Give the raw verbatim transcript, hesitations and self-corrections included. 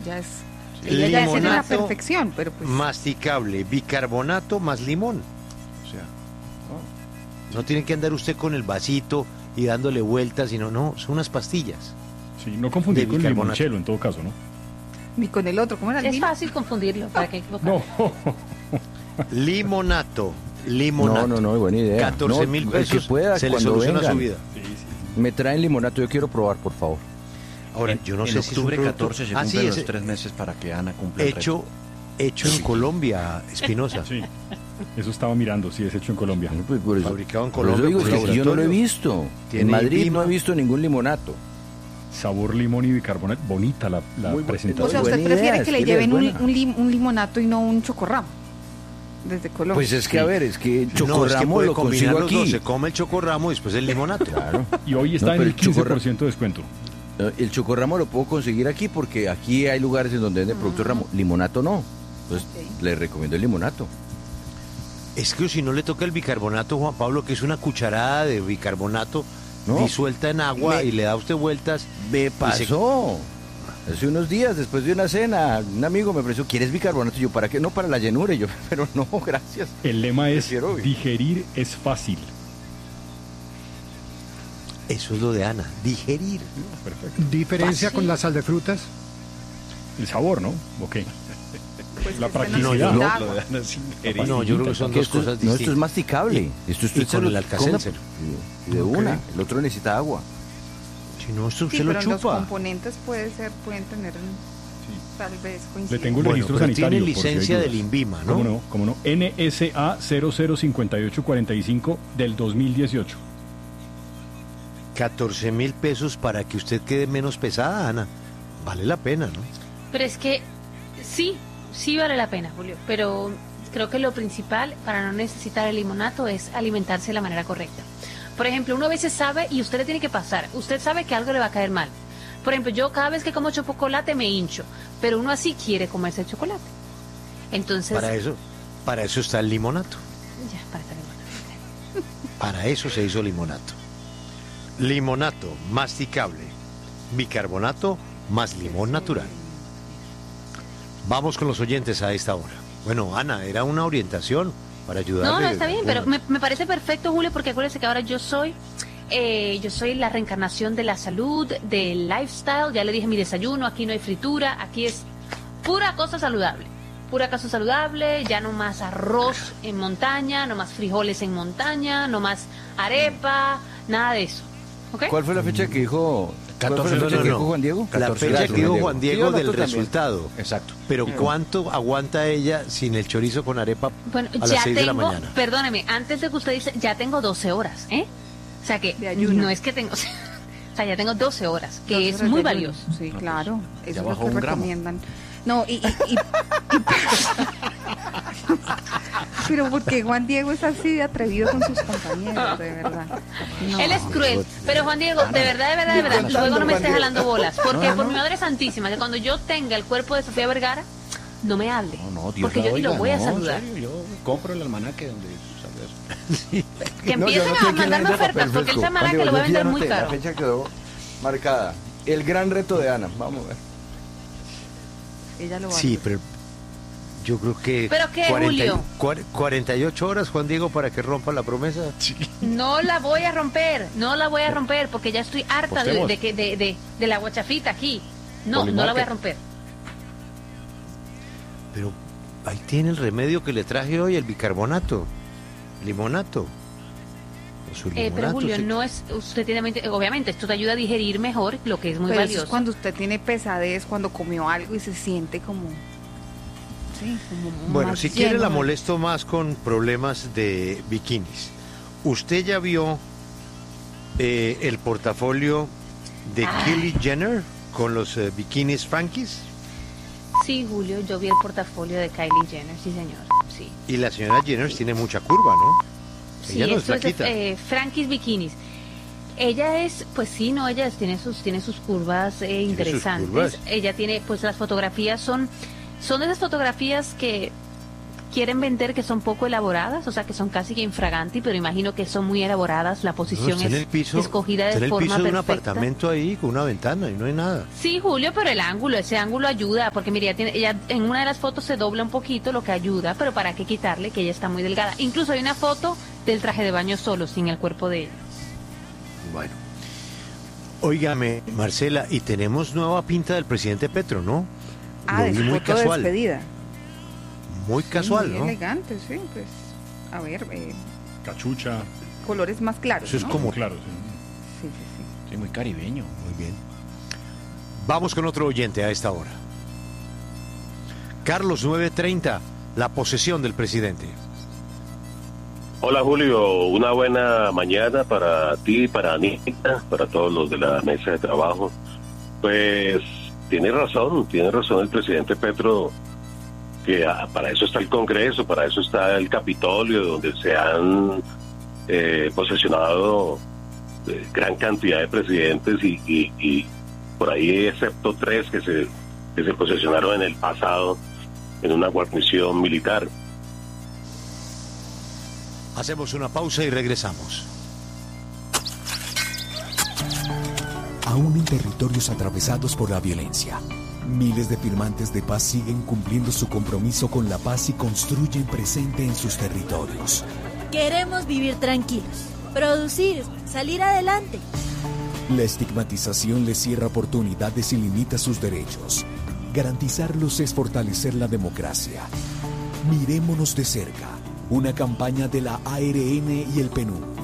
ya es... Ella ya es en la perfección, pero pues... masticable, bicarbonato más limón. O sea, no, no tiene que andar usted con el vasito y dándole vueltas, sino, no, son unas pastillas. Sí, no confundir con el limonchelo en todo caso, ¿no? Ni con el otro, ¿cómo era el Es vino? fácil confundirlo, ¿para qué equivocar? No. Limonato, limonato. No, no, no, buena idea. catorce mil no, pesos, que pueda, se le soluciona vengan, su vida. Sí, sí. Me traen limonato, yo quiero probar, por favor. Ahora, en, yo no en sé octubre si catorce se ah, cumplen sí, los ese... tres meses para que Ana cumpla el hecho, hecho en Colombia, Espinosa. Sí, eso estaba mirando, sí, es hecho en Colombia. Bueno, pues por eso, Fabricado en por eso Colombia. digo, por es que yo no lo he laboratorio. visto. Tiene En Madrid Vima. no he visto ningún limonato. Sabor limón y bicarbonato, bonita la, la Muy bu- presentación. O sea, buena usted prefiere idea, que es le que lleven es un, buena. un, lim- un limonato y no un chocorramo desde Colombia. Pues es que, a ver, es que No, es que chocorramo puede lo combinar consigo los dos, aquí. se come el chocorramo y después el limonato. Claro. Y hoy está No, en pero el el quince por chocorra- ciento de descuento. El chocorramo lo puedo conseguir aquí porque aquí hay lugares en donde venden productos ramo. Limonato no. Entonces, Ok. le recomiendo el limonato. Es que si no le toca el bicarbonato, Juan Pablo, que es una cucharada de bicarbonato No. disuelta en agua Me- y le da a usted vueltas. Me y se- pasó. Hace unos días, después de una cena, un amigo me ofreció, ¿quieres bicarbonato? Y yo, ¿para qué? No, para la llenura. Y yo, pero no, gracias. El lema es, Prefiero- digerir es fácil. Eso es lo de Ana, digerir. Perfecto. ¿Diferencia Fácil. con la sal de frutas? El sabor, ¿no? Ok. Pues la que usted practicidad. necesita No, agua. Lo de Ana sin querer. No, yo creo que son Que dos esto, cosas no, esto es distintas. masticable. Esto usted y se con lo el Alka-Seltzer. come y de Ok. una. El otro necesita agua. Si no, esto Sí, usted pero lo en los chupa. componentes puede ser, pueden tener tal vez Le coincidencia. tengo un Bueno, registro pero sanitario. tiene por si hay licencia dudas. del INVIMA, ¿no? ¿Cómo no? ¿Cómo no? N S A cero cero cinco ocho cuatro cinco del dos mil dieciocho. catorce mil pesos para que usted quede menos pesada, Ana. Vale la pena, ¿no? Pero es que sí, sí vale la pena, Julio. Pero creo que lo principal para no necesitar el limonato es alimentarse de la manera correcta. Por ejemplo, uno a veces sabe y usted le tiene que pasar. Usted sabe que algo le va a caer mal. Por ejemplo, yo cada vez que como chocolate me hincho, pero uno así quiere comerse el chocolate. Entonces, Para eso, para eso está el limonato. ya, para estar limonato. Para eso se hizo limonato. Limonato masticable. Bicarbonato más limón natural. Vamos con los oyentes a esta hora. Bueno, Ana, era una orientación para ayudarle. No, no, está bien, pero Bueno, me, me parece perfecto, Julio, porque acuérdese que ahora yo soy, eh, yo soy la reencarnación de la salud, del lifestyle. Ya le dije mi desayuno, aquí no hay fritura, aquí es pura cosa saludable. Pura cosa saludable, ya no más arroz en montaña, no más frijoles en montaña, no más arepa, nada de eso. ¿Ok? ¿Cuál fue la fecha que dijo, ¿cuál fue la no, fecha no, que no. dijo Juan Diego? La catorce fecha grados, que dijo Juan Diego Sí, del nosotros también. resultado. Exacto. Pero ¿cuánto aguanta ella sin el chorizo con arepa Bueno, a las ya seis de la tengo, mañana? perdóneme, antes de que usted dice, ya tengo doce horas, ¿eh? O sea que De ayuno. no es que tengo, o sea, ya tengo doce horas, que Dos es horas muy de ayuno. valioso. Sí, claro. Eso es lo bajó que un gramo. recomiendan. No, y... y, y- y- pero porque Juan Diego es así de atrevido con sus compañeros, de verdad. No. Él es cruel, pero Juan Diego, de verdad, de verdad, de verdad, luego no me estés jalando bolas, porque por mi madre santísima, que cuando yo tenga el cuerpo de Sofía Vergara, no me hable, No, no, Dios porque la yo ni lo oiga, voy a no, saludar. en serio, yo compro el almanaque donde sale eso. Que No, yo empiecen no a sé quién mandarme le da ofertas, papel porque él fresco. se mala Juan que Diego, lo va a yo sí vender muy anoté, caro. La fecha quedó marcada. El gran reto de Ana. Vamos a ver. Ella lo va a Sí, hacer. pero yo creo que... ¿Pero qué, cuarenta y- Julio? cuar- cuarenta y ocho horas, Juan Diego, para que rompa la promesa. No la voy a romper, no la voy a romper, porque ya estoy harta de, Apostemos. de, que- de, de, de la guachafita aquí. No, no la voy a romper. Pero ahí tiene el remedio que le traje hoy, el bicarbonato. Limonato. O su Eh, pero limonato, Julio, sí. no es, usted tiene mente, obviamente esto te ayuda a digerir mejor, lo que es muy Pero eso valioso. es cuando usted tiene pesadez, cuando comió algo y se siente como... Sí, como Bueno, más si quiere lleno la de- molesto más con problemas de bikinis. ¿Usted ya vio eh, el portafolio de Ah. Kylie Jenner con los eh, bikinis Frankies? Sí, Julio, yo vi el portafolio de Kylie Jenner, sí señor, sí. Y la señora Jenner tiene mucha curva, ¿no? Sí, Ella no es esto es de, flaquita. eh, Frankie's Bikinis. Ella es, pues sí, no, ella es- tiene sus, tiene sus curvas eh, sus interesantes. curvas. Ella tiene, pues las fotografías son, son de esas fotografías que quieren vender que son poco elaboradas, o sea, que son casi que infraganti, pero imagino que son muy elaboradas, la posición No, está en es el piso, escogida está de en el forma piso de un perfecta. apartamento ahí con una ventana y no hay nada. Sí, Julio, pero el ángulo, ese ángulo ayuda, porque mire, ella, tiene, ella en una de las fotos se dobla un poquito, lo que ayuda, pero para qué quitarle que ella está muy delgada. Incluso hay una foto del traje de baño solo, sin el cuerpo de ella. Bueno. Óigame, Marcela, y tenemos nueva pinta del presidente Petro, ¿no? Ah, Lo de vi su muy foto de casual. despedida. Muy casual, muy ¿no? elegante, sí, pues, a ver, eh, Cachucha. colores más claros, Eso es ¿no? como... Claro, sí. Sí, sí, sí. Sí, muy caribeño. Muy bien. Vamos con otro oyente a esta hora. Carlos, nueve treinta, la posesión del presidente. Hola Julio, una buena mañana para ti, para Anita, para todos los de la mesa de trabajo. Pues tiene razón, tiene razón el presidente Petro, que ah, para eso está el Congreso, para eso está el Capitolio, donde se han eh, posesionado eh, gran cantidad de presidentes y, y, y por ahí excepto tres que se, que se posesionaron en el pasado en una guarnición militar. Hacemos una pausa y regresamos. Aún en territorios atravesados por la violencia, miles de firmantes de paz siguen cumpliendo su compromiso con la paz y construyen presente en sus territorios. Queremos vivir tranquilos, producir, salir adelante. La estigmatización les cierra oportunidades y limita sus derechos. Garantizarlos es fortalecer la democracia. Mirémonos de cerca. Una campaña de la A R N y el P N U D.